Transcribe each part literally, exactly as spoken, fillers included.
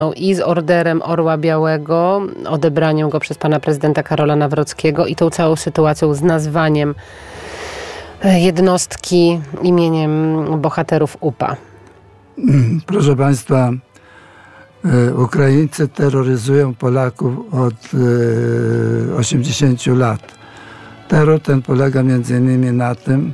i z orderem Orła Białego, odebraniem go przez pana prezydenta Karola Nawrockiego i tą całą sytuacją z nazwaniem jednostki imieniem bohaterów U P A. Proszę państwa, Ukraińcy terroryzują Polaków od osiemdziesięciu lat. Terror ten polega między innymi na tym,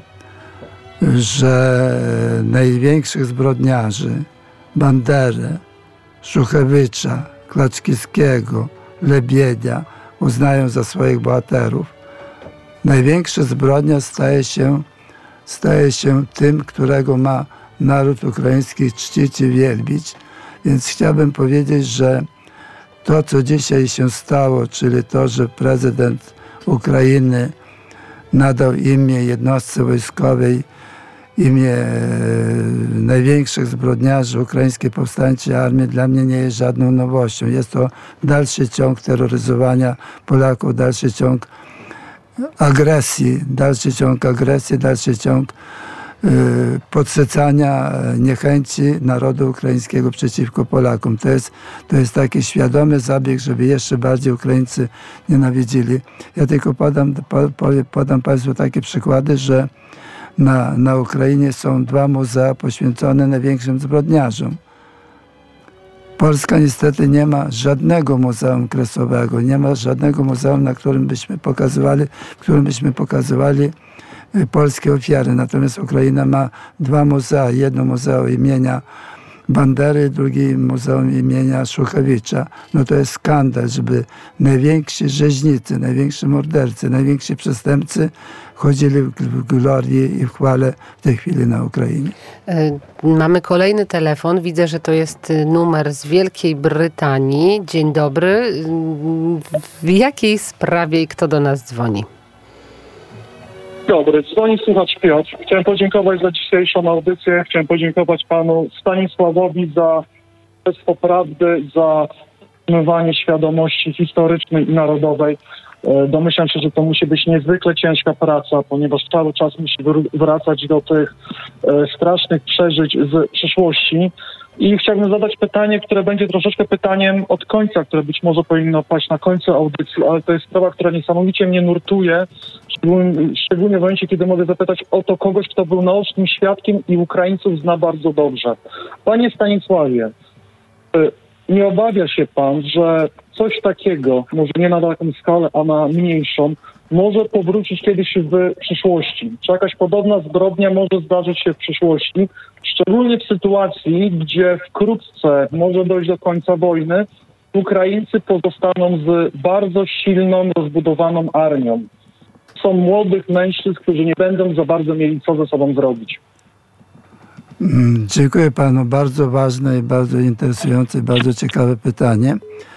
że największych zbrodniarzy, Bandery, Szuchewicza, Klaczkowskiego, Lebiedia uznają za swoich bohaterów. Największa zbrodnia staje się, staje się tym, którego ma naród ukraiński czcić i wielbić. Więc chciałbym powiedzieć, że to, co dzisiaj się stało, czyli to, że prezydent Ukrainy nadał imię jednostce wojskowej, imię największych zbrodniarzy ukraińskiej powstańczej armii, dla mnie nie jest żadną nowością. Jest to dalszy ciąg terroryzowania Polaków, dalszy ciąg agresji, dalszy ciąg agresji, dalszy ciąg y, podsycania niechęci narodu ukraińskiego przeciwko Polakom. To jest, to jest taki świadomy zabieg, żeby jeszcze bardziej Ukraińcy nienawidzili. Ja tylko podam, podam Państwu takie przykłady, że Na, na Ukrainie są dwa muzea poświęcone największym zbrodniarzom. Polska niestety nie ma żadnego muzeum kresowego, nie ma żadnego muzeum, na którym byśmy pokazywali, w którym byśmy pokazywali polskie ofiary. Natomiast Ukraina ma dwa muzea. Jedno muzeum imienia Bandery, drugie muzeum imienia Szuchewicza. No to jest skandal, żeby najwięksi rzeźnicy, najwięksi mordercy, najwięksi przestępcy chodzili w glorii i w chwale w tej chwili na Ukrainie. Mamy kolejny telefon. Widzę, że to jest numer z Wielkiej Brytanii. Dzień dobry. W jakiej sprawie i kto do nas dzwoni? Dobry, dzwoni słuchacz Piotr. Chciałem podziękować za dzisiejszą audycję. Chciałem podziękować panu Stanisławowi za Królestwo Prawdy, za podtrzymywanie świadomości historycznej i narodowej. Domyślam się, że to musi być niezwykle ciężka praca, ponieważ cały czas musi wracać do tych strasznych przeżyć z przeszłości. I chciałbym zadać pytanie, które będzie troszeczkę pytaniem od końca, które być może powinno paść na końcu audycji, ale to jest sprawa, która niesamowicie mnie nurtuje, szczególnie, szczególnie w momencie, kiedy mogę zapytać o to kogoś, kto był naocznym świadkiem i Ukraińców zna bardzo dobrze. Panie Stanisławie, nie obawia się pan, że coś takiego, może nie na taką skalę, a na mniejszą, może powrócić kiedyś w przyszłości? Czy jakaś podobna zbrodnia może zdarzyć się w przyszłości? Szczególnie w sytuacji, gdzie wkrótce może dojść do końca wojny, Ukraińcy pozostaną z bardzo silną, rozbudowaną armią. Są młodych mężczyzn, którzy nie będą za bardzo mieli co ze sobą zrobić. Dziękuję panu. Bardzo ważne i bardzo interesujące, bardzo ciekawe pytanie.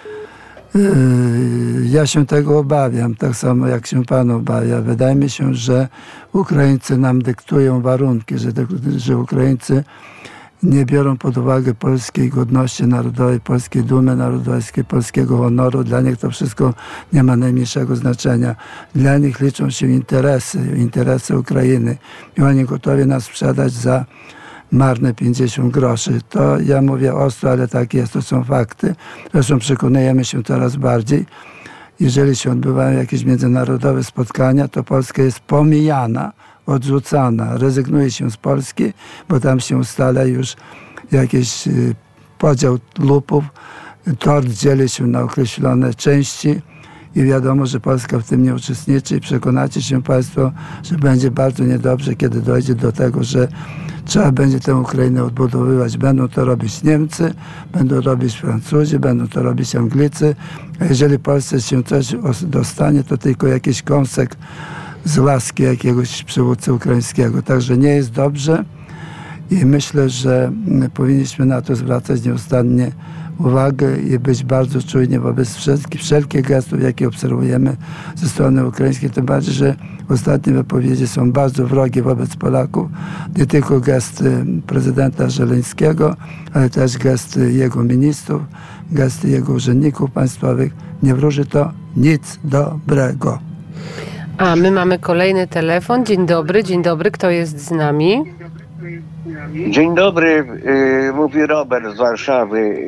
Ja się tego obawiam, tak samo jak się pan obawia. Wydaje mi się, że Ukraińcy nam dyktują warunki, że, że Ukraińcy nie biorą pod uwagę polskiej godności narodowej, polskiej dumy narodowej, polskiego honoru. Dla nich to wszystko nie ma najmniejszego znaczenia. Dla nich liczą się interesy, interesy Ukrainy i oni gotowi nas sprzedać za marne pięćdziesiąt groszy. To ja mówię ostro, ale tak jest, to są fakty. Zresztą przekonujemy się coraz bardziej. Jeżeli się odbywają jakieś międzynarodowe spotkania, to Polska jest pomijana, odrzucana. Rezygnuje się z Polski, bo tam się ustala już jakiś podział lupów. Tort dzieli się na określone części i wiadomo, że Polska w tym nie uczestniczy i przekonacie się państwo, że będzie bardzo niedobrze, kiedy dojdzie do tego, że trzeba będzie tę Ukrainę odbudowywać. Będą to robić Niemcy, będą robić Francuzi, będą to robić Anglicy. A jeżeli Polsce się coś dostanie, to tylko jakiś kąsek z łaski jakiegoś przywódcy ukraińskiego. Także nie jest dobrze i myślę, że powinniśmy na to zwracać nieustannie uwagę i być bardzo czujni wobec wszelkich, wszelkich gestów, jakie obserwujemy ze strony ukraińskiej. Tym bardziej, że ostatnie wypowiedzi są bardzo wrogie wobec Polaków. Nie tylko gesty prezydenta Żeleńskiego, ale też gesty jego ministrów, gesty jego urzędników państwowych. Nie wróży to nic dobrego. A my mamy kolejny telefon. Dzień dobry, dzień dobry. Kto jest z nami? Dzień dobry, mówi Robert z Warszawy.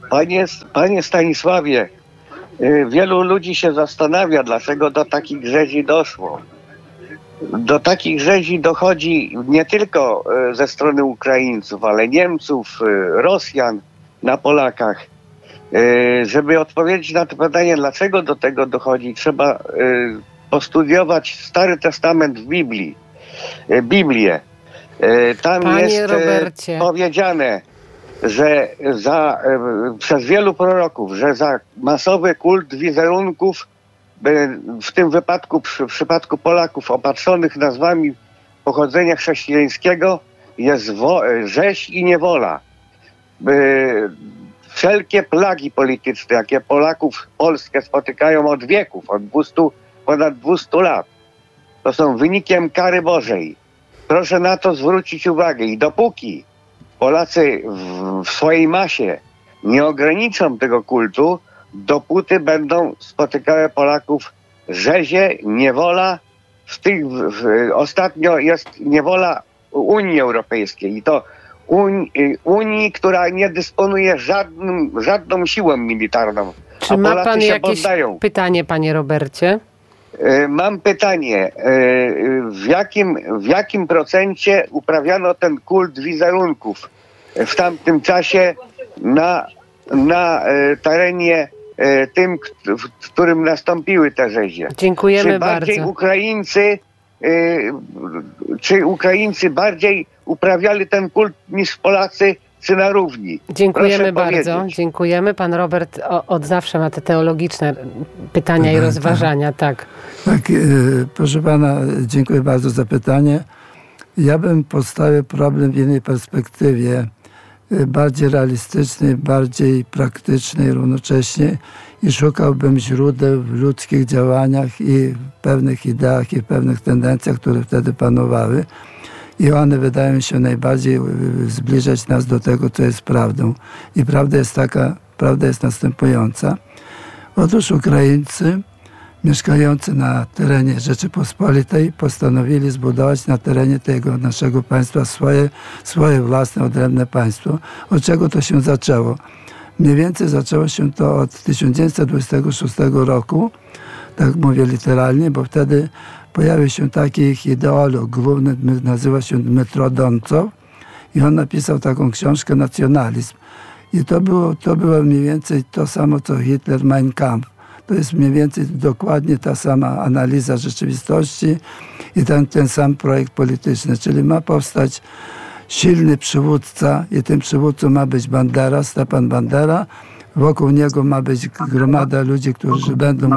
Panie, panie Stanisławie, wielu ludzi się zastanawia, dlaczego do takich rzezi doszło. Do takich rzezi dochodzi nie tylko ze strony Ukraińców, ale Niemców, Rosjan na Polakach. Żeby odpowiedzieć na to pytanie, dlaczego do tego dochodzi, trzeba postudiować Stary Testament w Biblii. Biblię. Tam Panie jest Robercie. powiedziane, że za, przez wielu proroków, że za masowy kult wizerunków, w tym wypadku, w przypadku Polaków opatrzonych nazwami pochodzenia chrześcijańskiego, jest wo, rzeź i niewola. Wszelkie plagi polityczne, jakie Polaków Polskę spotykają od wieków, od dwustu, ponad dwustu lat, to są wynikiem kary Bożej. Proszę na to zwrócić uwagę i dopóki Polacy w, w swojej masie nie ograniczą tego kultu, dopóty będą spotykały Polaków rzezie, niewola. W tych, w, w, ostatnio jest niewola Unii Europejskiej i to Unii, Unii, która nie dysponuje żadnym, żadną siłą militarną. Czy a ma Polacy pan się jakieś poddają. pytanie, panie Robercie? Mam pytanie, w jakim, w jakim procencie uprawiano ten kult wizerunków w tamtym czasie na, na terenie tym, w którym nastąpiły te rzezie? Dziękujemy czy bardziej bardzo. Ukraińcy, czy Ukraińcy bardziej uprawiali ten kult niż Polacy, czy na równi? Dziękujemy Proszę bardzo. powiedzieć. Dziękujemy. Pan Robert o, od zawsze ma te teologiczne pytania i rozważania. Tak. Tak, yy, proszę pana, dziękuję bardzo za pytanie. Ja bym postawił problem w innej perspektywie, yy, bardziej realistycznej, bardziej praktycznej równocześnie i szukałbym źródeł w ludzkich działaniach i w pewnych ideach i w pewnych tendencjach, które wtedy panowały. I one wydają się najbardziej zbliżać nas do tego, co jest prawdą. I prawda jest taka, prawda jest następująca. Otóż Ukraińcy mieszkający na terenie Rzeczypospolitej postanowili zbudować na terenie tego naszego państwa swoje, swoje własne, odrębne państwo. Od czego to się zaczęło? Mniej więcej zaczęło się to od tysiąc dziewięćset dwudziestego szóstego roku, tak mówię literalnie, bo wtedy pojawił się taki ich ideolog główny, nazywa się Dmytro Doncow i on napisał taką książkę Nacjonalizm. I to było, to było mniej więcej to samo, co Hitler Mein Kampf. To jest mniej więcej dokładnie ta sama analiza rzeczywistości i ten, ten sam projekt polityczny, czyli ma powstać silny przywódca i tym przywódcą ma być Bandera, Stepan Bandera. Wokół niego ma być gromada ludzi, którzy będą...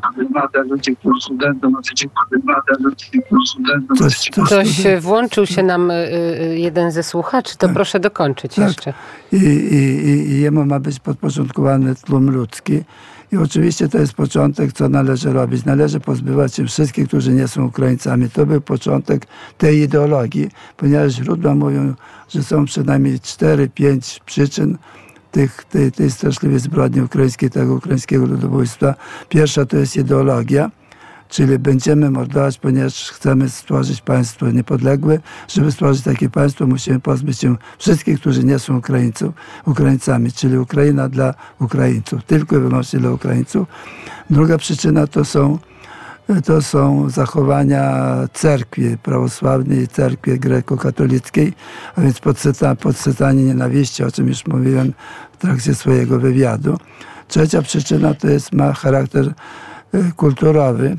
Coś, coś, coś włączył się nam jeden ze słuchaczy, to tak. Proszę dokończyć tak. jeszcze. I, i, I jemu ma być podporządkowany tłum ludzki. I oczywiście to jest początek, co należy robić. Należy pozbywać się wszystkich, którzy nie są Ukraińcami. To był początek tej ideologii, ponieważ źródła mówią, że są przynajmniej cztery, pięć przyczyn tych, tej, tej straszliwej zbrodni ukraińskiej, tego ukraińskiego ludobójstwa. Pierwsza to jest ideologia, czyli będziemy mordować, ponieważ chcemy stworzyć państwo niepodległe. Żeby stworzyć takie państwo, musimy pozbyć się wszystkich, którzy nie są Ukraińców, Ukraińcami, czyli Ukraina dla Ukraińców, tylko i wyłącznie dla Ukraińców. Druga przyczyna to są, to są zachowania cerkwi prawosławnej, cerkwi grekokatolickiej, a więc podsyta, podsycanie nienawiści, o czym już mówiłem w trakcie swojego wywiadu. Trzecia przyczyna to jest, ma charakter kulturowy.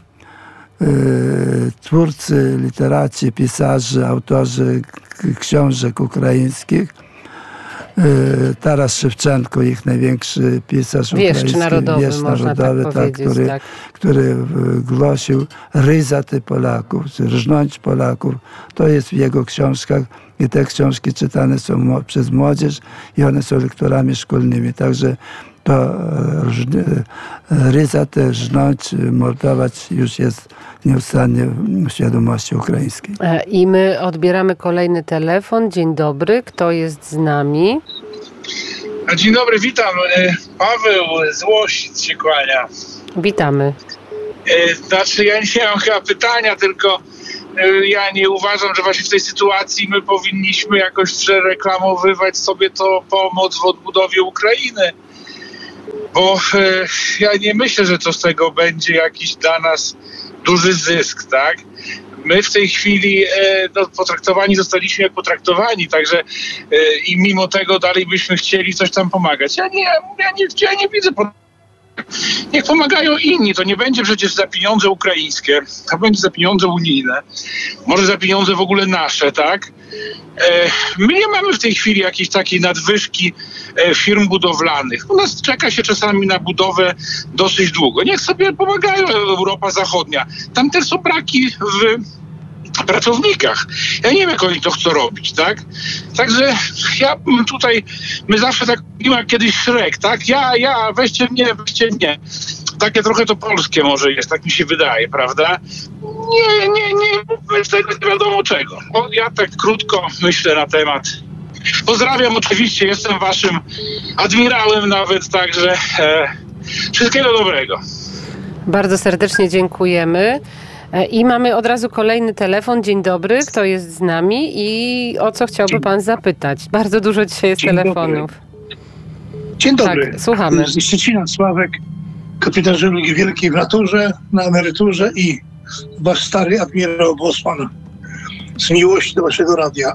Twórcy, literaci, pisarze, autorzy książek ukraińskich. Taras Szewczenko, ich największy pisarz Wieszcz ukraiński, narodowy, Wieszcz narodowy, tak tak, który, tak. który głosił ryzaty Polaków, rżnąć Polaków. To jest w jego książkach i te książki czytane są przez młodzież i one są lekturami szkolnymi. Także to ryzać, rżnąć, mordować już jest nieustannie w świadomości ukraińskiej. I my odbieramy kolejny telefon. Dzień dobry, kto jest z nami? Dzień dobry, witam. Paweł z Łosic się kłania. Witamy. Znaczy ja nie mam chyba pytania, tylko ja nie uważam, że właśnie w tej sytuacji my powinniśmy jakoś przereklamowywać sobie to pomoc w odbudowie Ukrainy. bo e, ja nie myślę, że to z tego będzie jakiś dla nas duży zysk, tak? My w tej chwili e, no, potraktowani zostaliśmy jak potraktowani, także e, i mimo tego dalej byśmy chcieli coś tam pomagać. Ja nie, ja nie, ja nie widzę pod... Niech pomagają inni, to nie będzie przecież za pieniądze ukraińskie, to będzie za pieniądze unijne, może za pieniądze w ogóle nasze, tak? E, my nie mamy w tej chwili jakiejś takiej nadwyżki e, firm budowlanych. U nas czeka się czasami na budowę dosyć długo. Niech sobie pomagają Europa Zachodnia. Tam też są braki w pracownikach. Ja nie wiem, jak oni to chcą robić, tak? Także ja tutaj, my zawsze tak mówimy jak kiedyś Shrek, tak? Ja, ja, weźcie mnie, weźcie mnie. Takie trochę to polskie może jest, tak mi się wydaje, prawda? Nie, nie, nie mówmy z tego nie wiadomo czego. Bo ja tak krótko myślę na temat. Pozdrawiam oczywiście, jestem waszym admirałem nawet, także e, wszystkiego dobrego. Bardzo serdecznie dziękujemy. I mamy od razu kolejny telefon. Dzień dobry, kto jest z nami i o co chciałby pan zapytać? Bardzo dużo dzisiaj jest Dzień telefonów. Dobry. Dzień dobry. Tak, słuchamy. Z Szczecina Sławek, kapitan żeglugi wielkiej w naturze, na emeryturze i wasz stary admirał Bosman. Z miłości do waszego radia.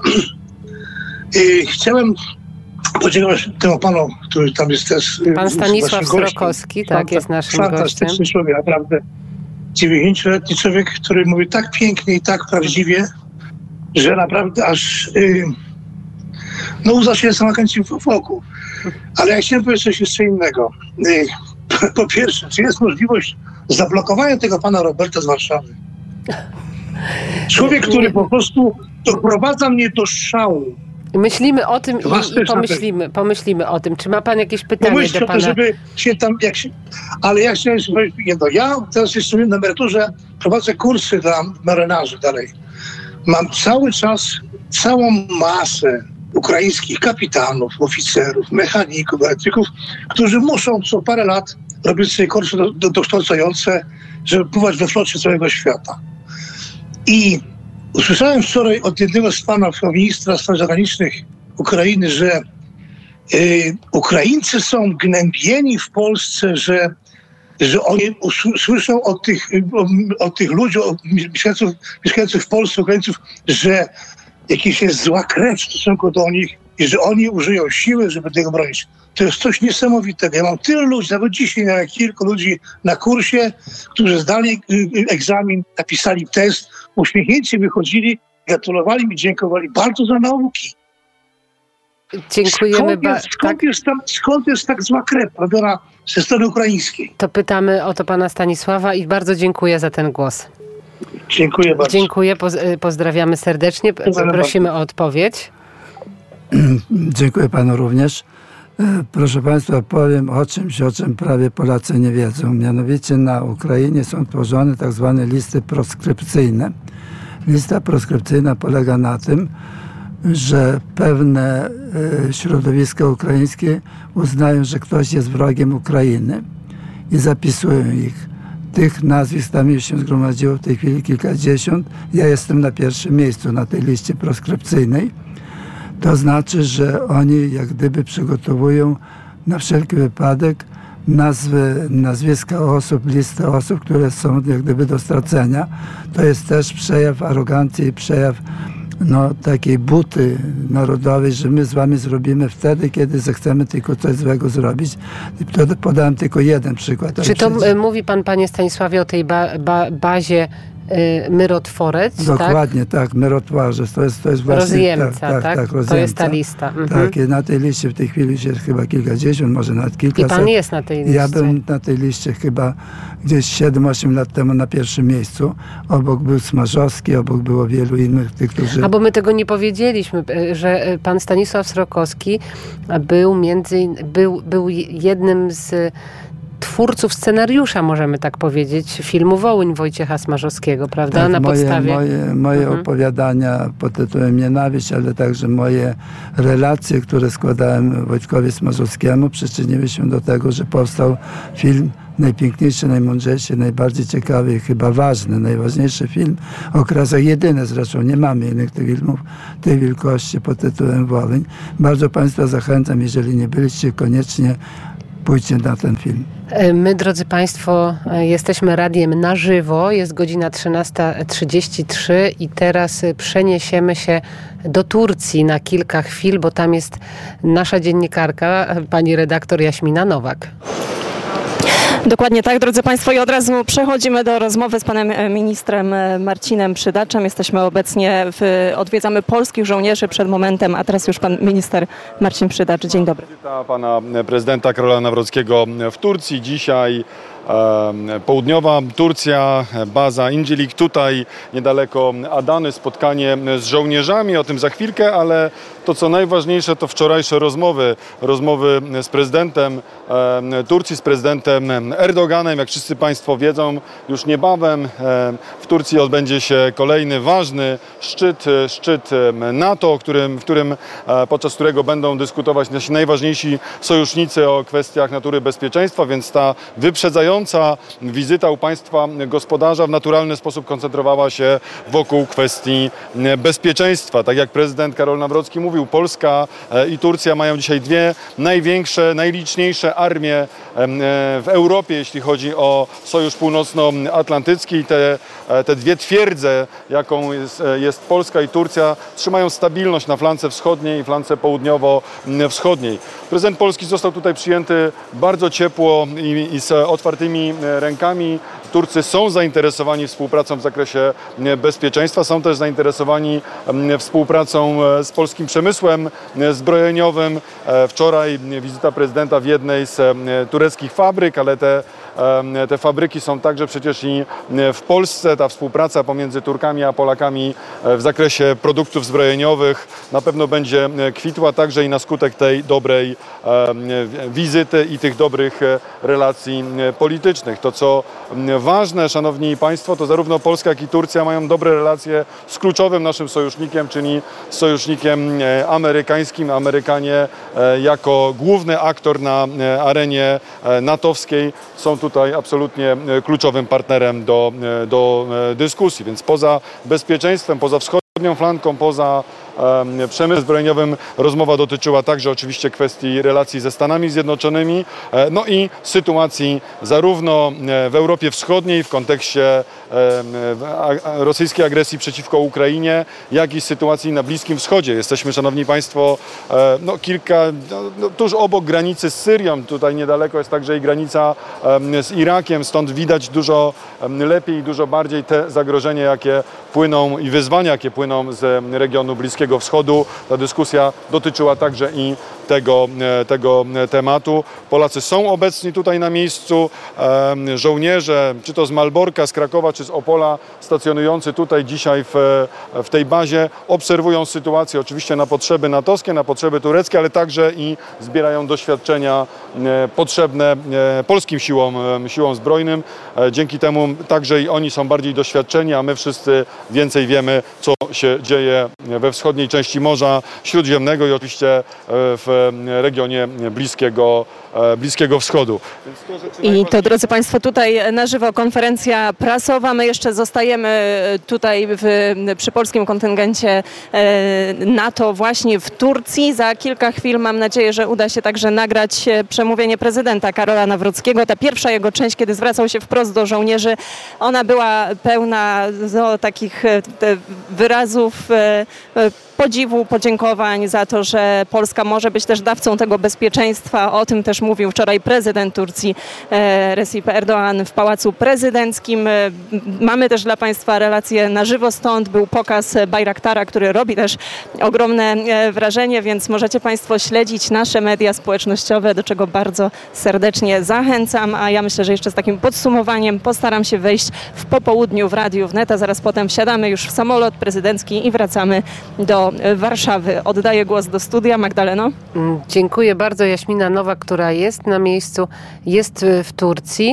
I chciałem podziękować temu panu, który tam jest też. Pan Stanisław Srokowski, tak, Fanta, jest naszym fantastyczny gościem. Człowiek, naprawdę. dziewięćdziesięcioletni człowiek, który mówi tak pięknie i tak prawdziwie, że naprawdę aż yy, no łza się sama kręci w oku. Ale ja chciałem powiedzieć coś jeszcze innego. Yy, po pierwsze, czy jest możliwość zablokowania tego pana Roberta z Warszawy? Człowiek, który po prostu doprowadza mnie do szału. Myślimy o tym i, i pomyślimy, pomyślimy o tym. Czy ma pan jakieś pytanie Pomyślcie do pana? To, żeby się tam, jak się, ale ja chciałem powiedzieć jedno. Ja teraz jestem na emeryturze, prowadzę kursy dla marynarzy dalej. Mam cały czas całą masę ukraińskich kapitanów, oficerów, mechaników, elektryków, którzy muszą co parę lat robić sobie kursy do, do, dokształcające, żeby pływać we flocie całego świata. I usłyszałem wczoraj od jednego z panów ministra spraw zagranicznych Ukrainy, że y, Ukraińcy są gnębieni w Polsce, że, że oni słyszą od tych, od tych ludzi, od mieszkańców, mieszkańców w Polsce, Ukraińców, że jakaś jest zła krew w stosunku do nich i że oni użyją siły, żeby tego bronić. To jest coś niesamowitego. Ja mam tylu ludzi, nawet dzisiaj miałem kilku ludzi na kursie, którzy zdali egzamin, napisali test, uśmiechnięci wychodzili, gratulowali mi, dziękowali bardzo za nauki. Dziękujemy Skąd jest, skąd, tak. jest tam, skąd jest tak zła krew robiona ze strony ukraińskiej? To pytamy o to pana Stanisława i bardzo dziękuję za ten głos. Dziękuję bardzo. Dziękuję, pozdrawiamy serdecznie. Prosimy o odpowiedź. Dziękuję panu również. Proszę państwa, powiem o czymś, o czym prawie Polacy nie wiedzą. Mianowicie na Ukrainie są tworzone tak zwane listy proskrypcyjne. Lista proskrypcyjna polega na tym, że pewne środowiska ukraińskie uznają, że ktoś jest wrogiem Ukrainy i zapisują ich. Tych nazwisk tam już się zgromadziło w tej chwili kilkadziesiąt. Ja jestem na pierwszym miejscu na tej liście proskrypcyjnej. To znaczy, że oni jak gdyby przygotowują na wszelki wypadek nazwy, nazwiska osób, listę osób, które są jak gdyby do stracenia. To jest też przejaw arogancji i przejaw no, takiej buty narodowej, że my z wami zrobimy wtedy, kiedy zechcemy tylko coś złego zrobić. I to podałem tylko jeden przykład. Czy to przecież... mówi pan, panie Stanisławie, o tej ba- ba- bazie y, Myrotworec? Dokładnie, tak, tak Myrotworzec. To jest, to jest właśnie... Rozjemca, tak? tak, tak Rozjemca. To jest ta lista. Mhm. Tak, i na tej liście w tej chwili jest chyba kilkadziesiąt, może nawet kilkaset. I pan jest na tej liście. Ja byłem na tej liście chyba gdzieś siedem osiem lat temu na pierwszym miejscu. Obok był Smarzowski, obok było wielu innych tych, którzy... A bo my tego nie powiedzieliśmy, że pan Stanisław Srokowski był między był, był jednym z twórców scenariusza, możemy tak powiedzieć, filmu Wołyń Wojciecha Smarzowskiego, prawda? Tak, na moje, podstawie... Moje, moje mhm. opowiadania pod tytułem Nienawiść, ale także moje relacje, które składałem Wojtkowi Smarzowskiemu, przyczyniły się do tego, że powstał film najpiękniejszy, najmądrzejszy, najbardziej ciekawy i chyba ważny, najważniejszy film o Kresach. Jedyny zresztą, nie mamy innych tych filmów tej wielkości pod tytułem Wołyń. Bardzo państwa zachęcam, jeżeli nie byliście, koniecznie pójdzie na ten film. My, drodzy Państwo, jesteśmy radiem na żywo. Jest godzina trzynasta trzydzieści trzy i teraz przeniesiemy się do Turcji na kilka chwil, bo tam jest nasza dziennikarka, pani redaktor Jaśmina Nowak. Dokładnie tak, drodzy Państwo, i od razu przechodzimy do rozmowy z panem ministrem Marcinem Przydaczem. Jesteśmy obecnie, w, odwiedzamy polskich żołnierzy przed momentem, a teraz już pan minister Marcin Przydacz. Dzień dobry. Witam pana prezydenta Karola Nawrockiego w Turcji. Dzisiaj e, południowa Turcja, baza Incirlik, tutaj niedaleko Adany, spotkanie z żołnierzami, o tym za chwilkę, ale to co najważniejsze to wczorajsze rozmowy, rozmowy z prezydentem e, Turcji, z prezydentem Erdoganem. Jak wszyscy Państwo wiedzą, już niebawem e, w Turcji odbędzie się kolejny ważny szczyt, szczyt NATO, którym, w którym, e, podczas którego będą dyskutować nasi najważniejsi sojusznicy o kwestiach natury bezpieczeństwa, więc ta wyprzedzająca wizyta u państwa gospodarza w naturalny sposób koncentrowała się wokół kwestii bezpieczeństwa. Tak jak prezydent Karol Nawrocki mówił, Polska i Turcja mają dzisiaj dwie największe, najliczniejsze armie w Europie, jeśli chodzi o Sojusz Północnoatlantycki. Te, te dwie twierdze, jaką jest, jest Polska i Turcja, trzymają stabilność na flance wschodniej i flance południowo-wschodniej. Prezydent Polski został tutaj przyjęty bardzo ciepło i, i z otwartymi rękami. Turcy są zainteresowani współpracą w zakresie bezpieczeństwa, są też zainteresowani współpracą z polskim przemysłem zbrojeniowym. Wczoraj wizyta prezydenta w jednej z tureckich fabryk, ale te, te fabryki są także przecież i w Polsce. Ta współpraca pomiędzy Turkami a Polakami w zakresie produktów zbrojeniowych na pewno będzie kwitła także i na skutek tej dobrej wizyty i tych dobrych relacji politycznych. To co ważne, szanowni państwo, to zarówno Polska, jak i Turcja mają dobre relacje z kluczowym naszym sojusznikiem, czyli sojusznikiem amerykańskim. Amerykanie jako główny aktor na arenie natowskiej są tutaj absolutnie kluczowym partnerem do, do dyskusji. Więc poza bezpieczeństwem, poza wschodnią flanką, poza przemysłem zbrojeniowym rozmowa dotyczyła także oczywiście kwestii relacji ze Stanami Zjednoczonymi, no i sytuacji zarówno w Europie Wschodniej w kontekście rosyjskiej agresji przeciwko Ukrainie, jak i sytuacji na Bliskim Wschodzie. Jesteśmy, szanowni państwo, no kilka, no, tuż obok granicy z Syrią, tutaj niedaleko jest także i granica z Irakiem, stąd widać dużo lepiej i dużo bardziej te zagrożenia, jakie płyną i wyzwania, jakie płyną z regionu Bliskiego Wschodu. Ta dyskusja dotyczyła także i tego, tego tematu. Polacy są obecni tutaj na miejscu. Żołnierze, czy to z Malborka, z Krakowa, czy z Opola, stacjonujący tutaj dzisiaj w, w tej bazie, obserwują sytuację oczywiście na potrzeby natowskie, na potrzeby tureckie, ale także i zbierają doświadczenia potrzebne polskim siłom, siłom zbrojnym. Dzięki temu także i oni są bardziej doświadczeni, a my wszyscy więcej wiemy, co się dzieje we wschodniej części Morza Śródziemnego i oczywiście w regionie Bliskiego, Bliskiego Wschodu. I to, drodzy Państwo, tutaj na żywo konferencja prasowa. My jeszcze zostajemy tutaj w, przy polskim kontyngencie NATO właśnie w Turcji. Za kilka chwil mam nadzieję, że uda się także nagrać przemówienie prezydenta Karola Nawrockiego. Ta pierwsza jego część, kiedy zwracał się wprost do żołnierzy, ona była pełna no, takich wyrazów podziwu, podziękowań za to, że Polska może być też dawcą tego bezpieczeństwa. O tym też mówił wczoraj prezydent Turcji Recep Erdoğan w Pałacu Prezydenckim. Mamy też dla Państwa relacje na żywo stąd. Był pokaz Bajraktara, który robi też ogromne wrażenie, więc możecie Państwo śledzić nasze media społecznościowe, do czego bardzo serdecznie zachęcam. A ja myślę, że jeszcze z takim podsumowaniem postaram się wejść w popołudniu w Radiu Wnet, a zaraz potem wsiadamy już w samolot prezydencki i wracamy do Warszawy. Oddaję głos do studia. Magdaleno. Dziękuję bardzo. Jaśmina Nowak, która jest na miejscu, jest w Turcji.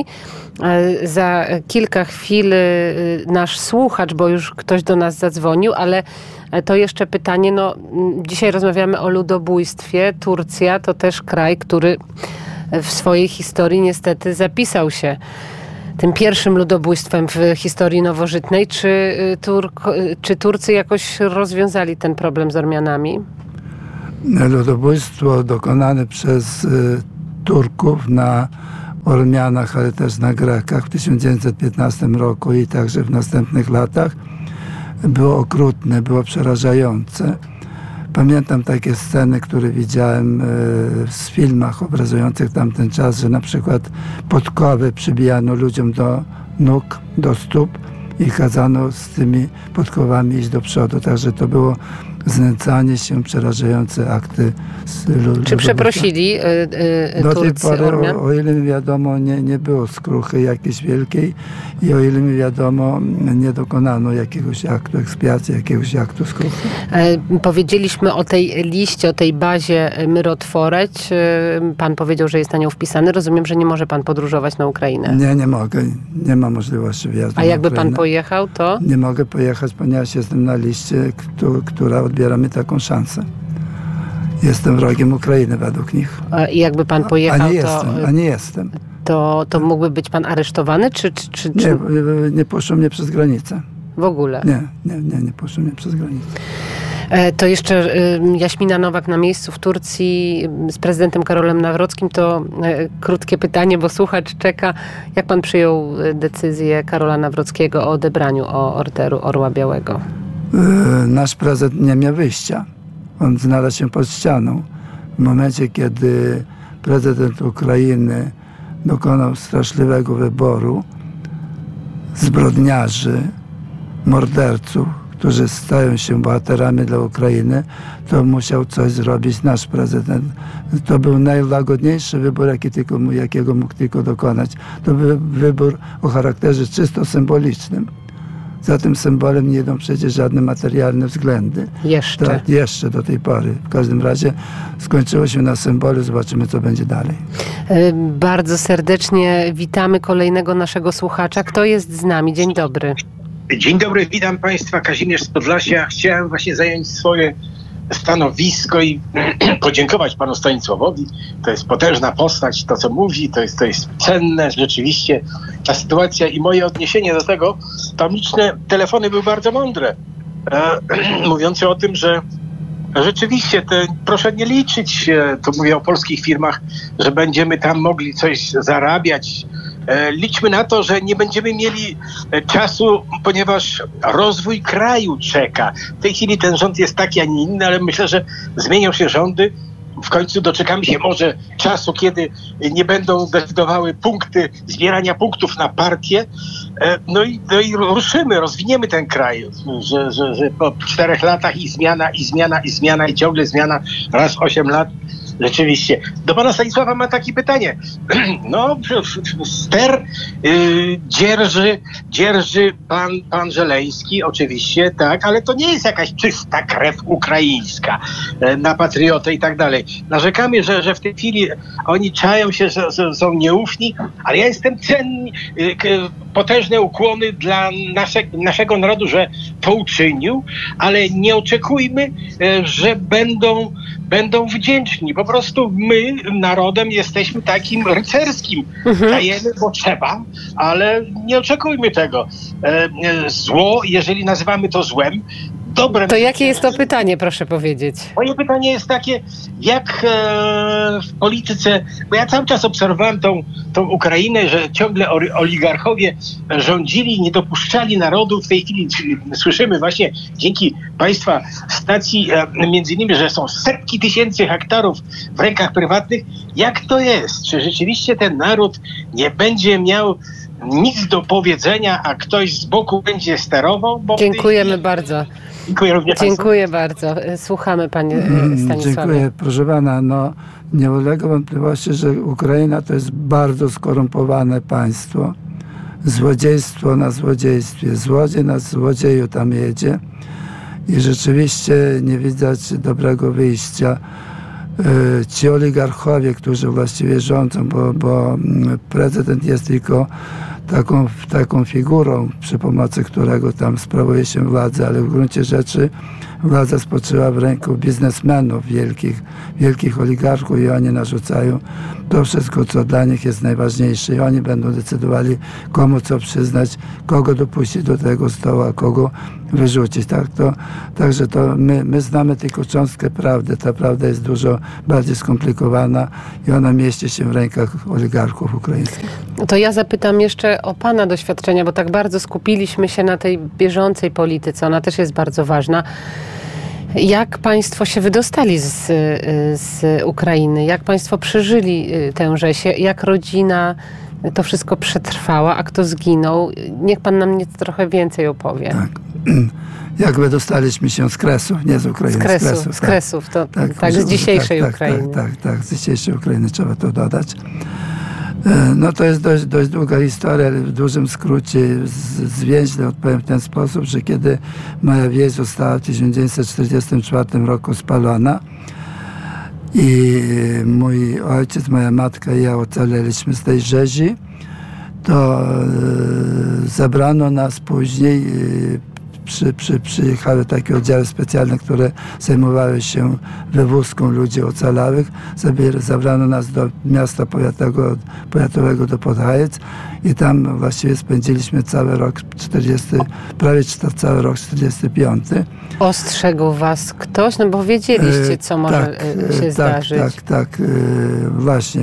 Za kilka chwil nasz słuchacz, bo już ktoś do nas zadzwonił, ale to jeszcze pytanie, no dzisiaj rozmawiamy o ludobójstwie. Turcja to też kraj, który w swojej historii niestety zapisał się tym pierwszym ludobójstwem w historii nowożytnej. Czy, Turk, czy Turcy jakoś rozwiązali ten problem z Ormianami? Ludobójstwo dokonane przez Turków, na Ormianach, ale też na Grekach w tysiąc dziewięćset piętnastym roku i także w następnych latach było okrutne, było przerażające. Pamiętam takie sceny, które widziałem w filmach obrazujących tamten czas, że na przykład podkowy przybijano ludziom do nóg, do stóp i kazano z tymi podkowami iść do przodu. Także to było znęcanie się, przerażające akty. Czy przeprosili y, y, Do Turcy tej pory, Ormian? o, o ile mi wiadomo, nie, nie było skruchy jakiejś wielkiej i o ile mi wiadomo, nie dokonano jakiegoś aktu ekspiacji, jakiegoś aktu skruchy. E, powiedzieliśmy o tej liście, o tej bazie Myrotworeć. E, pan powiedział, że jest na nią wpisany. Rozumiem, że nie może pan podróżować na Ukrainę. Nie, nie mogę. Nie ma możliwości wjazdu A na jakby Ukrainę. pan pojechał, to? Nie mogę pojechać, ponieważ jestem na liście, kto, która odbiera mi taką szansę. Jestem wrogiem Ukrainy według nich. I jakby pan pojechał, a nie to, jestem, a nie jestem. to, to mógłby być pan aresztowany, czy, czy, czy, Nie, czy nie puszczą mnie przez granicę. w ogóle? Nie, nie, nie, nie puszczą mnie przez granicę. E, To jeszcze y, Jaśmina Nowak na miejscu w Turcji y, z prezydentem Karolem Nawrockim. To y, krótkie pytanie, bo słuchacz czeka. Jak pan przyjął y, decyzję Karola Nawrockiego o odebraniu o Orderu Orła Białego? Yy, nasz prezydent nie miał wyjścia. On znalazł się pod ścianą. W momencie, kiedy prezydent Ukrainy dokonał straszliwego wyboru zbrodniarzy, morderców, którzy stają się bohaterami dla Ukrainy, to musiał coś zrobić nasz prezydent. To był najłagodniejszy wybór, jaki tylko, jakiego mógł tylko dokonać. To był wybór o charakterze czysto symbolicznym. Za tym symbolem nie idą przecież żadne materialne względy. Jeszcze. Tak, jeszcze do tej pory. W każdym razie skończyło się na symbolu, zobaczymy, co będzie dalej. Y, Bardzo serdecznie witamy kolejnego naszego słuchacza. Kto jest z nami? Dzień dobry. Dzień dobry, witam Państwa, Kazimierz z Podlasia. Chciałem właśnie zająć swoje stanowisko i podziękować panu Stanisławowi. To jest potężna postać, to co mówi, to jest, to jest cenne rzeczywiście ta sytuacja i moje odniesienie do tego, tam liczne telefony były bardzo mądre, e, mówiące o tym, że rzeczywiście te, proszę nie liczyć, e, tu mówię o polskich firmach, że będziemy tam mogli coś zarabiać. E, liczmy na to, że nie będziemy mieli e, czasu, ponieważ rozwój kraju czeka. W tej chwili ten rząd jest taki, a nie inny, ale myślę, że zmienią się rządy. W końcu doczekamy się może czasu, kiedy nie będą decydowały punkty, zbierania punktów na partię. E, no, i, no i ruszymy, rozwiniemy ten kraj, że, że, że po czterech latach i zmiana, i zmiana, i zmiana, i ciągle zmiana, raz w osiem lat. Rzeczywiście. Do pana Stanisława mam takie pytanie. No, ster yy, dzierży, dzierży pan, pan Żeleński, oczywiście, tak, ale to nie jest jakaś czysta krew ukraińska yy, na patriotę i tak dalej. Narzekamy, że, że w tej chwili oni czają się, że, że są nieufni, ale ja jestem cenny, yy, potężne ukłony dla nasze, naszego narodu, że to uczynił, ale nie oczekujmy, yy, że będą, będą wdzięczni. Po prostu my, narodem, jesteśmy takim rycerskim. Mhm. Dajemy, bo trzeba, ale nie oczekujmy tego. E, e, zło, jeżeli nazywamy to złem, dobre... To jakie jest to pytanie, proszę powiedzieć? Moje pytanie jest takie, jak e, w polityce, bo ja cały czas obserwowałem tą, tą Ukrainę, że ciągle oligarchowie rządzili, nie dopuszczali narodu. W tej chwili słyszymy właśnie dzięki państwa stacji, e, między innymi, że są setki tysięcy hektarów w rękach prywatnych. Jak to jest? Czy rzeczywiście ten naród nie będzie miał nic do powiedzenia, a ktoś z boku będzie sterował? Bo Dziękujemy tej... bardzo. Dziękuję również. Dziękuję bardzo. Słuchamy, panie Stanisławie. Dziękuję. Proszę pana, no nie ulega wątpliwości, że Ukraina to jest bardzo skorumpowane państwo. Złodziejstwo na złodziejstwie. Złodziej na złodzieju tam jedzie. I rzeczywiście nie widać dobrego wyjścia. Ci oligarchowie, którzy właściwie rządzą, bo, bo prezydent jest tylko taką, taką figurą, przy pomocy którego tam sprawuje się władzę, ale w gruncie rzeczy władza spoczywa w ręku biznesmenów wielkich, wielkich oligarchów i oni narzucają to wszystko, co dla nich jest najważniejsze i oni będą decydowali, komu co przyznać, kogo dopuścić do tego stołu, a kogo wyrzucić. Tak, to, także to my, my znamy tylko cząstkę prawdy. Ta prawda jest dużo bardziej skomplikowana i ona mieści się w rękach oligarchów ukraińskich. To ja zapytam jeszcze o pana doświadczenia, bo tak bardzo skupiliśmy się na tej bieżącej polityce. Ona też jest bardzo ważna. Jak państwo się wydostali z, z Ukrainy? Jak państwo przeżyli tę rzeź? Jak rodzina to wszystko przetrwała? A kto zginął? Niech pan nam nieco trochę więcej opowie. Tak. Jak wydostaliśmy się z Kresów, nie z Ukrainy. Z Kresów, z Kresów, z, Kresów to, tak, tak, z dzisiejszej tak, Ukrainy. Tak, tak, tak, z dzisiejszej Ukrainy trzeba to dodać. No to jest dość, dość długa historia, ale w dużym skrócie zwięźle odpowiem w ten sposób, że kiedy moja wieś została w tysiąc dziewięćset czterdziestym czwartym roku spalona i mój ojciec, moja matka i ja ocaleliśmy z tej rzezi, to zabrano nas później. Przy, przy, przyjechały takie oddziały specjalne, które zajmowały się wywózką ludzi ocalałych. Zabier, zabrano nas do miasta powiatowego, powiatowego do Podhajec i tam właściwie spędziliśmy cały rok czterdziesty, prawie cały rok czterdziesty piąty. Ostrzegł was ktoś? No bo wiedzieliście, co może tak, się tak, zdarzyć. Tak, tak, tak, właśnie.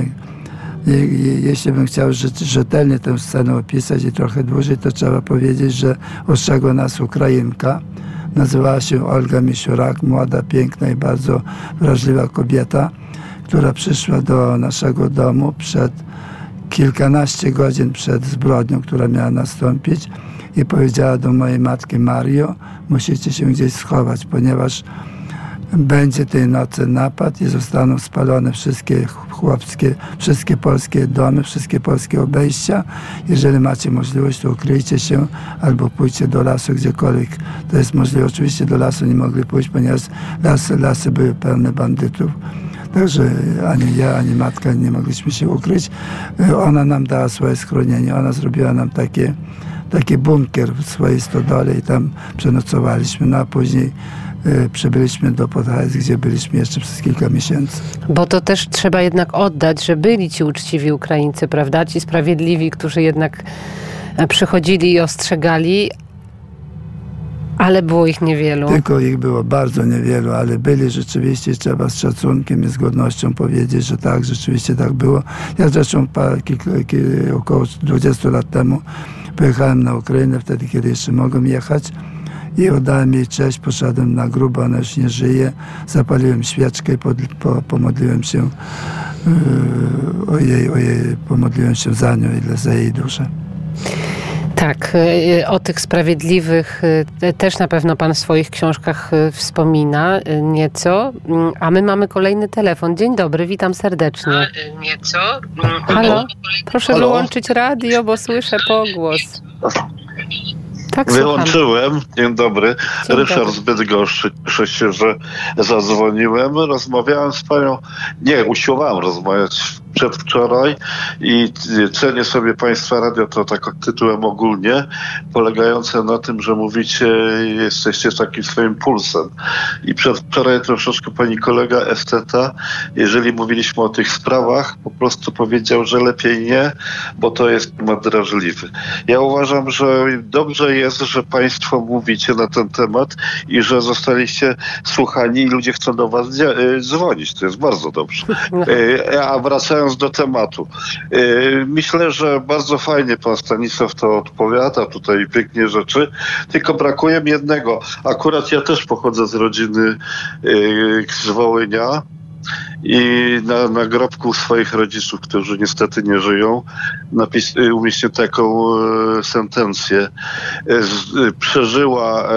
Jeśli bym chciał rzetelnie tę scenę opisać i trochę dłużej, to trzeba powiedzieć, że ostrzegła nas Ukrainka. Nazywała się Olga Misiurak, młoda, piękna i bardzo wrażliwa kobieta, która przyszła do naszego domu przed kilkanaście godzin przed zbrodnią, która miała nastąpić i powiedziała do mojej matki: Mario, musicie się gdzieś schować, ponieważ będzie tej nocy napad i zostaną spalone wszystkie chłopskie, wszystkie polskie domy, wszystkie polskie obejścia. Jeżeli macie możliwość, to ukryjcie się albo pójdźcie do lasu, gdziekolwiek to jest możliwe. Oczywiście do lasu nie mogli pójść, ponieważ lasy, lasy były pełne bandytów. Także ani ja, ani matka nie mogliśmy się ukryć. Ona nam dała swoje schronienie. Ona zrobiła nam takie, taki bunkier w swojej stodole i tam przenocowaliśmy. No a później przybyliśmy do Podhajec, gdzie byliśmy jeszcze przez kilka miesięcy. Bo to też trzeba jednak oddać, że byli ci uczciwi Ukraińcy, prawda? Ci sprawiedliwi, którzy jednak przychodzili i ostrzegali, ale było ich niewielu. Tylko ich było bardzo niewielu, ale byli rzeczywiście, trzeba z szacunkiem i z godnością powiedzieć, że tak, rzeczywiście tak było. Ja zresztą parę, kilka, kilka, około dwudziestu lat temu pojechałem na Ukrainę, wtedy, kiedy jeszcze mogłem jechać. I oddałem jej cześć, poszedłem na grób, ona już nie żyje. Zapaliłem świeczkę i pod, po, pomodliłem się yy, o, jej, o jej, pomodliłem się za nią i za jej duszę. Tak, o tych sprawiedliwych też na pewno pan w swoich książkach wspomina nieco. A my mamy kolejny telefon. Dzień dobry, witam serdecznie. Nieco? Halo? Proszę Halo? wyłączyć radio, bo słyszę pogłos. Tak, Wyłączyłem. Dzień dobry. Dzień Ryszard dobry. z Bydgoszczy. Cieszę się, że zadzwoniłem. Rozmawiałem z panią, nie, usiłowałem rozmawiać przedwczoraj i cenię sobie państwa radio, to tak tytułem ogólnie, polegające na tym, że mówicie, jesteście takim swoim pulsem. I przedwczoraj troszeczkę pani kolega esteta, jeżeli mówiliśmy o tych sprawach, po prostu powiedział, że lepiej nie, bo to jest temat drażliwy. Ja uważam, że dobrze jest, że państwo mówicie na ten temat i że zostaliście słuchani i ludzie chcą do was dzwonić. To jest bardzo dobrze. A wracając do tematu. Myślę, że bardzo fajnie pan Stanisław to odpowiada, tutaj pięknie rzeczy, tylko brakuje mi jednego. Akurat ja też pochodzę z rodziny z Wołynia i na nagrobku swoich rodziców, którzy niestety nie żyją, napis, umieściłem taką sentencję. Przeżyła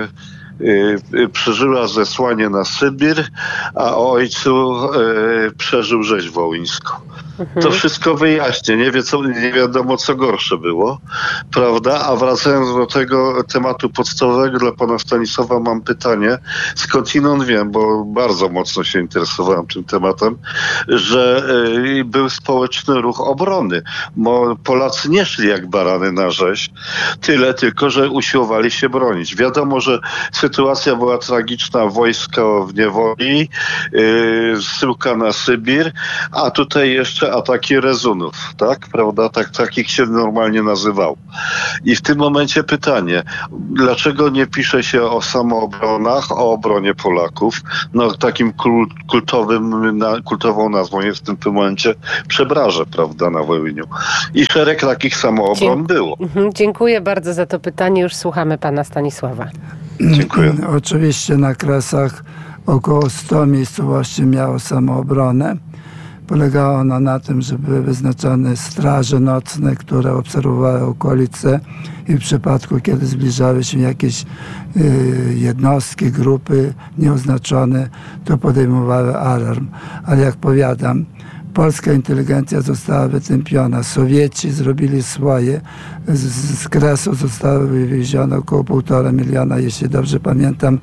przeżyła zesłanie na Sybir, a ojcu przeżył rzeź wołyńską. Mhm. To wszystko wyjaśnię. Nie, wie, co, nie wiadomo, co gorsze było, prawda? A wracając do tego tematu podstawowego dla pana Stanisława, mam pytanie. Skądinąd wiem, bo bardzo mocno się interesowałem tym tematem, że y, był społeczny ruch obrony. Bo Polacy nie szli jak barany na rzeź. Tyle tylko, że usiłowali się bronić. Wiadomo, że sytuacja była tragiczna. Wojsko w niewoli, yy, zsyłka na Sybir, a tutaj jeszcze ataki rezunów, tak? Prawda? Tak, takich się normalnie nazywał. I w tym momencie pytanie, dlaczego nie pisze się o samoobronach, o obronie Polaków? No takim kult, kultowym, na, kultową nazwą jest w tym momencie Przebraże, prawda, na Wołyniu. I szereg takich samoobron Dzie- było. Dziękuję bardzo za to pytanie. Już słuchamy pana Stanisława. Dziękuję. Oczywiście na Kresach około sto miejscowości miało samoobronę. Polegało ono na tym, że były wyznaczone straże nocne, które obserwowały okolice i w przypadku, kiedy zbliżały się jakieś y, jednostki, grupy nieoznaczone, to podejmowały alarm. Ale jak powiadam, polska inteligencja została wytępiona. Sowieci zrobili swoje. Z, z Kresu zostało wywiezione około półtora miliona, jeśli dobrze pamiętam,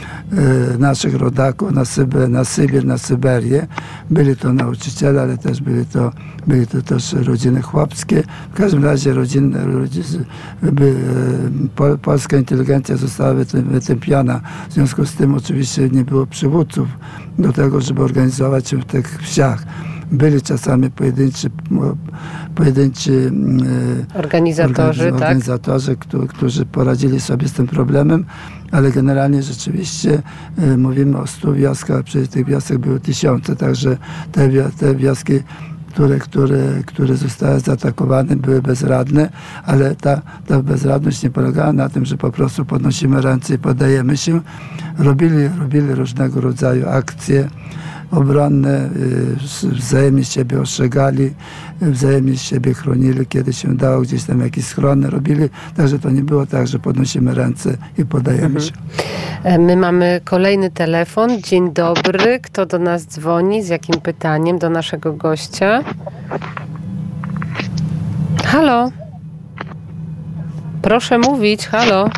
naszych rodaków na Sybir, na Sybir, na Syberię. Byli to nauczyciele, ale też byli to, byli to też rodziny chłopskie. W każdym razie rodziny, rodziny, by, po, polska inteligencja została wytępiona. W związku z tym oczywiście nie było przywódców do tego, żeby organizować się w tych wsiach. Byli czasami pojedynczy, pojedynczy organizatorzy, organizatorzy tak? którzy, którzy poradzili sobie z tym problemem, ale generalnie rzeczywiście y, mówimy o stu wioskach, a przecież tych wiosek były tysiące, także te, te wioski, które, które, które zostały zaatakowane, były bezradne, ale ta, ta bezradność nie polegała na tym, że po prostu podnosimy ręce i podajemy się. Robili, robili różnego rodzaju akcje obronne, wzajemnie siebie ostrzegali, wzajemnie siebie chronili, kiedy się dało, gdzieś tam jakieś schrony robili, także to nie było tak, że podnosimy ręce i podajemy mhm. się. My mamy kolejny telefon. Dzień dobry. Kto do nas dzwoni? Z jakim pytaniem do naszego gościa? Halo? Proszę mówić. Halo?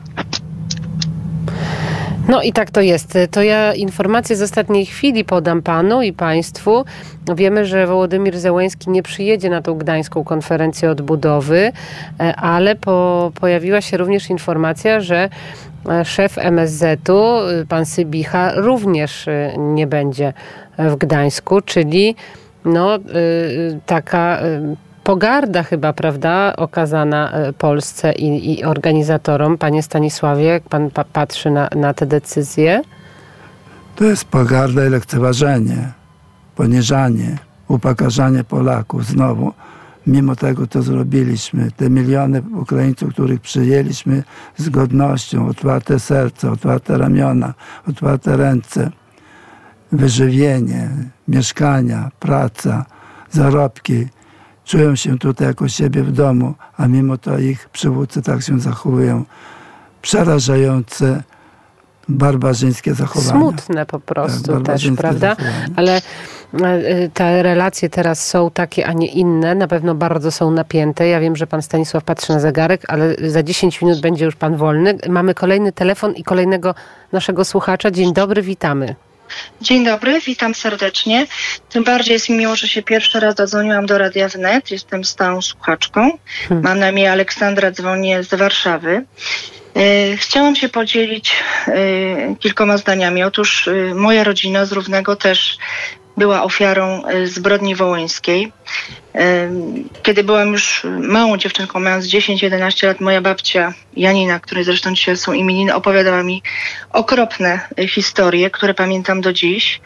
No i tak to jest. To ja informację z ostatniej chwili podam panu i państwu. Wiemy, że Wołodymir Zełenski nie przyjedzie na tą gdańską konferencję odbudowy, ale po, pojawiła się również informacja, że szef M S Z-u, pan Sybicha, również nie będzie w Gdańsku, czyli no taka pogarda chyba, prawda, okazana Polsce i, i organizatorom. Panie Stanisławie, jak pan pa- patrzy na, na te decyzje? To jest pogarda i lekceważenie, poniżanie, upokarzanie Polaków znowu. Mimo tego, co zrobiliśmy, te miliony Ukraińców, których przyjęliśmy z godnością, otwarte serce, otwarte ramiona, otwarte ręce, wyżywienie, mieszkania, praca, zarobki, czują się tutaj jako siebie w domu, a mimo to ich przywódcy tak się zachowują. Przerażające, barbarzyńskie zachowania. Smutne po prostu tak, też, prawda? Zachowania. Ale te relacje teraz są takie, a nie inne. Na pewno bardzo są napięte. Ja wiem, że pan Stanisław patrzy na zegarek, ale za dziesięć minut będzie już pan wolny. Mamy kolejny telefon i kolejnego naszego słuchacza. Dzień dobry, witamy. Dzień dobry, witam serdecznie. Tym bardziej jest mi miło, że się pierwszy raz dodzwoniłam do Radia Wnet. Jestem stałą słuchaczką. Hmm. Mam na imię Aleksandra, dzwonię z Warszawy. Yy, chciałam się podzielić yy, kilkoma zdaniami. Otóż yy, moja rodzina z Równego też była ofiarą yy, zbrodni wołyńskiej. Yy, kiedy byłam już małą dziewczynką, mając dziesięć jedenaście lat, moja babcia Janina, której zresztą dzisiaj są imieniny, opowiadała mi okropne yy, historie, które pamiętam do dziś.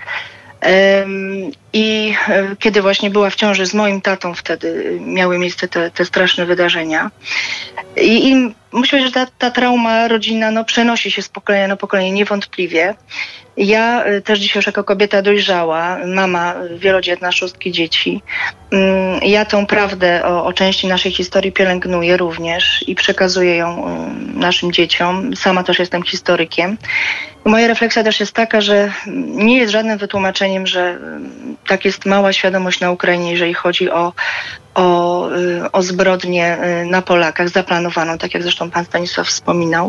I kiedy właśnie była w ciąży z moim tatą, wtedy miały miejsce te, te straszne wydarzenia. I, I myślę, że ta, ta trauma rodzinna no, przenosi się z pokolenia na pokolenie niewątpliwie. Ja też dzisiaj już jako kobieta dojrzała, mama wielodzietna, szóstki dzieci. Ja tą prawdę o, o części naszej historii pielęgnuję również i przekazuję ją naszym dzieciom. Sama też jestem historykiem. Moja refleksja też jest taka, że nie jest żadnym wytłumaczeniem, że tak jest mała świadomość na Ukrainie, jeżeli chodzi o, o, o zbrodnię na Polakach zaplanowaną, tak jak zresztą pan Stanisław wspominał.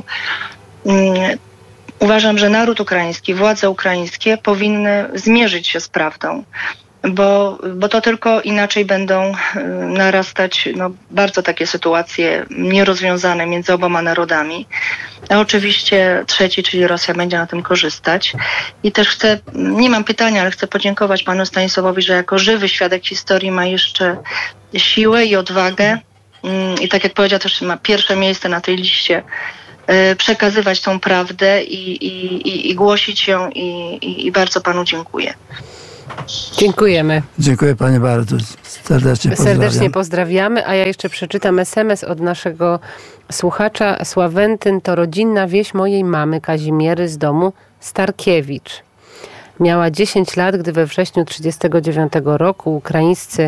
Uważam, że naród ukraiński, władze ukraińskie powinny zmierzyć się z prawdą, bo, bo to tylko inaczej będą narastać no, bardzo takie sytuacje nierozwiązane między oboma narodami. A oczywiście trzeci, czyli Rosja, będzie na tym korzystać. I też chcę, nie mam pytania, ale chcę podziękować panu Stanisławowi, że jako żywy świadek historii ma jeszcze siłę i odwagę. I tak jak powiedział, też ma pierwsze miejsce na tej liście, przekazywać tą prawdę i, i, i głosić ją i, i, i bardzo panu dziękuję. Dziękujemy. Dziękuję pani bardzo. Serdecznie pozdrawiam. Serdecznie pozdrawiamy, a ja jeszcze przeczytam es em es od naszego słuchacza. Sławentyn to rodzinna wieś mojej mamy Kazimiery z domu Starkiewicz. Miała dziesięć lat, gdy we wrześniu tysiąc dziewięćset trzydziestego dziewiątego roku ukraińscy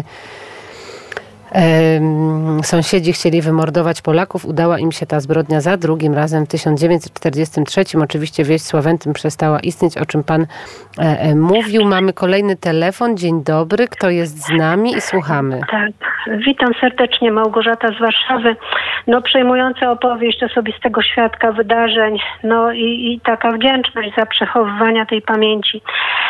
sąsiedzi chcieli wymordować Polaków. Udała im się ta zbrodnia za drugim razem w tysiąc dziewięćset czterdziestym trzecim. Oczywiście wieś Sławentyn przestała istnieć, o czym pan e, e, mówił. Mamy kolejny telefon. Dzień dobry. Kto jest z nami i słuchamy? Tak. Witam serdecznie. Małgorzata z Warszawy. No przejmująca opowieść osobistego świadka wydarzeń. No i, i taka wdzięczność za przechowywania tej pamięci.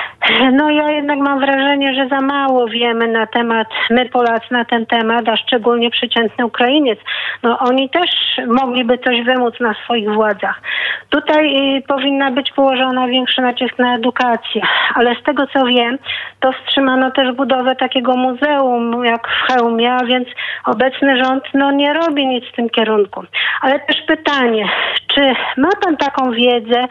No ja jednak mam wrażenie, że za mało wiemy na temat, my Polacy na ten temat, a szczególnie przeciętny Ukrainiec. No oni też mogliby coś wymóc na swoich władzach. Tutaj y, powinna być położona większy nacisk na edukację, ale z tego co wiem, to wstrzymano też budowę takiego muzeum jak w Chełmie, a więc obecny rząd no nie robi nic w tym kierunku. Ale też pytanie, czy ma pan taką wiedzę,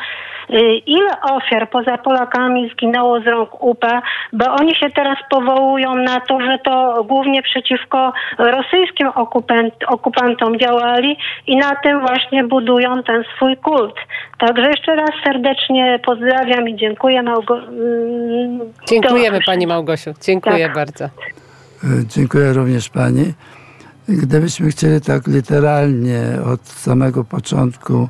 ile ofiar poza Polakami zginęło z rąk U P A, bo oni się teraz powołują na to, że to głównie przeciwko rosyjskim okupant, okupantom działali i na tym właśnie budują ten swój kult. Także jeszcze raz serdecznie pozdrawiam i dziękuję. Małgo... Dziękujemy pani Małgosiu. Dziękuję tak. bardzo. Dziękuję również pani. Gdybyśmy chcieli tak literalnie od samego początku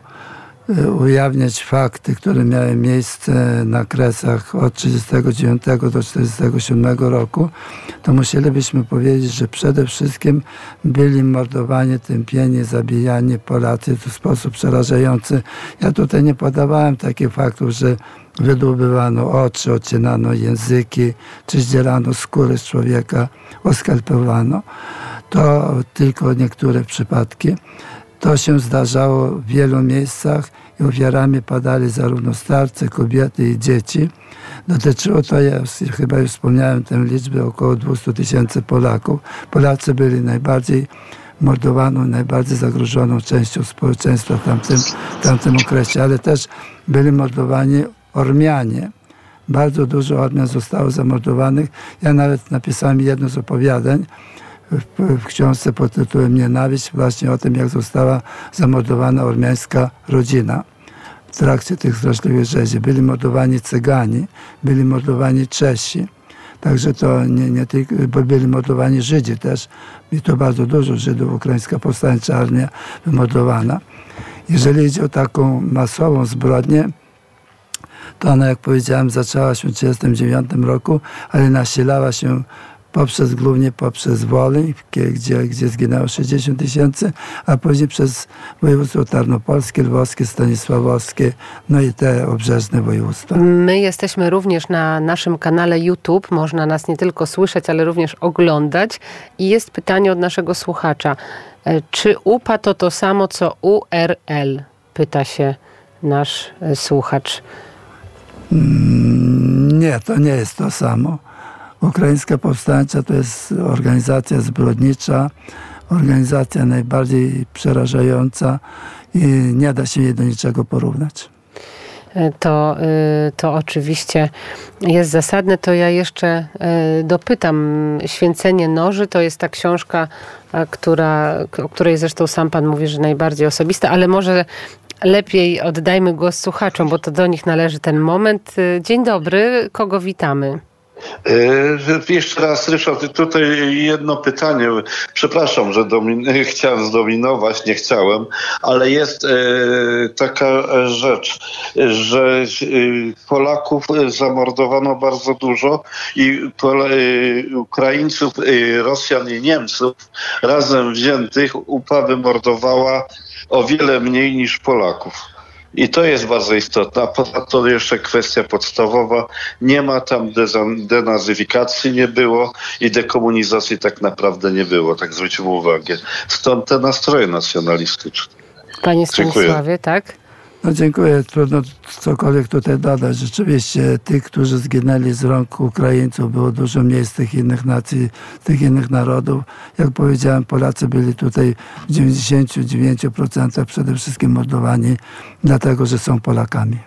ujawniać fakty, które miały miejsce na Kresach od trzydziestego dziewiątego do czterdziestego siódmego roku, to musielibyśmy powiedzieć, że przede wszystkim byli mordowani, tępieni, zabijani Polacy w sposób przerażający. Ja tutaj nie podawałem takich faktów, że wydłubywano oczy, odcinano języki, czy zdzierano skóry z człowieka, oskalpowano. To tylko niektóre przypadki. To się zdarzało w wielu miejscach i ofiarami padali zarówno starcy, kobiety i dzieci. Dotyczyło to, ja chyba już wspomniałem tę liczbę, około dwieście tysięcy Polaków. Polacy byli najbardziej mordowaną, najbardziej zagrożoną częścią społeczeństwa w tamtym, w tamtym okresie, ale też byli mordowani Ormianie. Bardzo dużo Ormian zostało zamordowanych. Ja nawet napisałem jedno z opowiadań w, w książce pod tytułem Nienawiść, właśnie o tym, jak została zamordowana ormiańska rodzina w trakcie tych straszliwych rzezi. Byli mordowani Cygani, byli mordowani Czesi. Także to nie, nie tylko, bo byli mordowani Żydzi też. I to bardzo dużo Żydów, ukraińska powstańcza armia wymordowana. Jeżeli idzie o taką masową zbrodnię, to ona, jak powiedziałem, zaczęła się w tysiąc dziewięćset trzydziestym dziewiątym roku, ale nasilała się poprzez, głównie poprzez Wolyń, gdzie, gdzie zginęło sześćdziesiąt tysięcy, a później przez województwo tarnopolskie, lwowskie, stanisławowskie, no i te obrzeżne województwa. My jesteśmy również na naszym kanale YouTube. Można nas nie tylko słyszeć, ale również oglądać. I jest pytanie od naszego słuchacza. Czy U P A to to samo, co U R L? Pyta się nasz słuchacz. Nie, to nie jest to samo. Ukraińska Powstańcza to jest organizacja zbrodnicza, organizacja najbardziej przerażająca i nie da się jej do niczego porównać. to, to oczywiście jest zasadne. To ja jeszcze dopytam. Święcenie noży to jest ta książka, która, o której zresztą sam pan mówi, że najbardziej osobista, ale może lepiej oddajmy głos słuchaczom, bo to do nich należy ten moment. Dzień dobry, kogo witamy? Yy, jeszcze raz, Ryszard, tutaj jedno pytanie. Przepraszam, że domin- chciałem zdominować, nie chciałem, ale jest yy, taka rzecz, że yy, Polaków zamordowano bardzo dużo i Pol- yy, Ukraińców, yy, Rosjan i Niemców razem wziętych U P A wymordowała o wiele mniej niż Polaków. I to jest bardzo istotne. A poza to jeszcze kwestia podstawowa. Nie ma tam deza- denazyfikacji, nie było i dekomunizacji tak naprawdę nie było. Tak zwróćmy uwagę. Stąd te nastroje nacjonalistyczne. Panie Stanisławie, Dziękuję. tak? No dziękuję. Trudno cokolwiek tutaj dodać. Rzeczywiście tych, którzy zginęli z rąk Ukraińców, było dużo mniej z tych innych nacji, z tych innych narodów. Jak powiedziałem, Polacy byli tutaj w dziewięćdziesięciu dziewięciu procentach przede wszystkim mordowani, dlatego że są Polakami.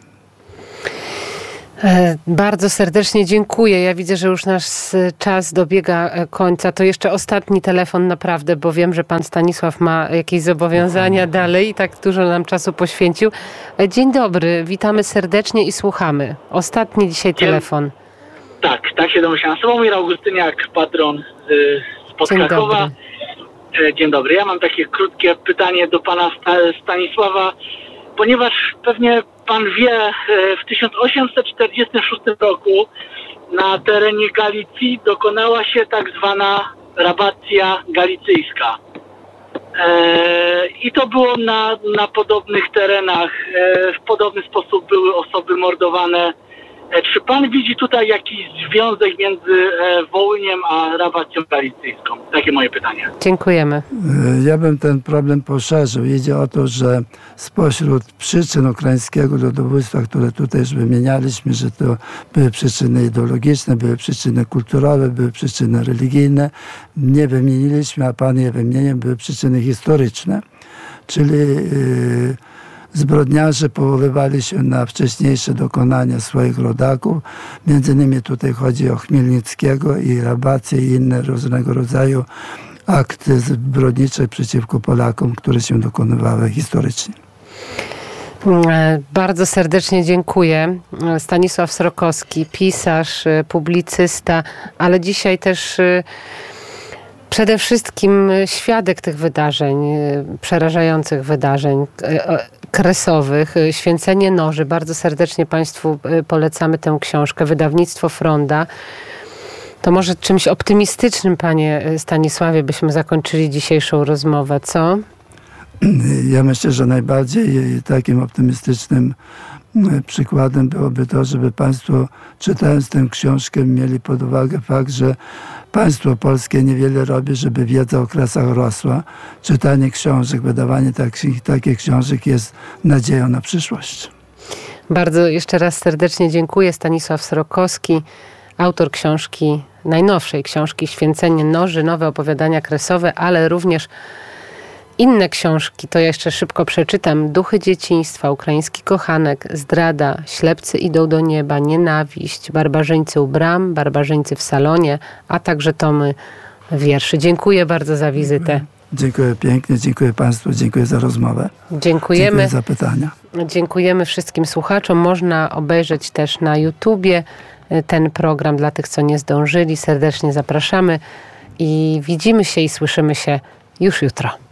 Bardzo serdecznie dziękuję. Ja widzę, że już nasz czas dobiega końca. To jeszcze ostatni telefon naprawdę, bo wiem, że pan Stanisław ma jakieś zobowiązania dalej i tak dużo nam czasu poświęcił. Dzień dobry, witamy serdecznie i słuchamy. Ostatni dzisiaj telefon. Tak, tak się domyślam. Sławomir Augustyniak, patron z Podkrakowa. Dzień, Dzień dobry. Ja mam takie krótkie pytanie do pana Stanisława, ponieważ pewnie pan wie, w tysiąc osiemset czterdziestym szóstym roku na terenie Galicji dokonała się tak zwana rabacja galicyjska. I to było na, na podobnych terenach, w podobny sposób były osoby mordowane. Czy pan widzi tutaj jakiś związek między Wołyniem a rabacją galicyjską? Takie moje pytanie. Dziękujemy. Ja bym ten problem poszerzył. Idzie o to, że spośród przyczyn ukraińskiego ludobójstwa, które tutaj już wymienialiśmy, że to były przyczyny ideologiczne, były przyczyny kulturowe, były przyczyny religijne, nie wymieniliśmy, a pan je wymienił, były przyczyny historyczne. Czyli yy, zbrodniarze powoływali się na wcześniejsze dokonania swoich rodaków. Między innymi tutaj chodzi o Chmielnickiego i rabacje i inne różnego rodzaju akty zbrodnicze przeciwko Polakom, które się dokonywały historycznie. Bardzo serdecznie dziękuję. Stanisław Srokowski, pisarz, publicysta, ale dzisiaj też przede wszystkim świadek tych wydarzeń, przerażających wydarzeń kresowych, Święcenie noży. Bardzo serdecznie Państwu polecamy tę książkę. Wydawnictwo Fronda. To może czymś optymistycznym, panie Stanisławie, byśmy zakończyli dzisiejszą rozmowę, co? Ja myślę, że najbardziej takim optymistycznym przykładem byłoby to, żeby Państwo, czytając tę książkę, mieli pod uwagę fakt, że państwo polskie niewiele robi, żeby wiedza o Kresach rosła. Czytanie książek, wydawanie takich, takich książek jest nadzieją na przyszłość. Bardzo jeszcze raz serdecznie dziękuję. Stanisław Srokowski, autor książki, najnowszej książki Święcenie noży, nowe opowiadania kresowe, ale również inne książki, to ja jeszcze szybko przeczytam. Duchy dzieciństwa, Ukraiński kochanek, Zdrada, Ślepcy idą do nieba, Nienawiść, Barbarzyńcy u bram, Barbarzyńcy w salonie, a także tomy wierszy. Dziękuję bardzo za wizytę. Dziękuję pięknie, dziękuję Państwu, dziękuję za rozmowę. Dziękujemy. Dziękuję za pytania. Dziękujemy wszystkim słuchaczom. Można obejrzeć też na YouTubie ten program dla tych, co nie zdążyli. Serdecznie zapraszamy i widzimy się i słyszymy się już jutro.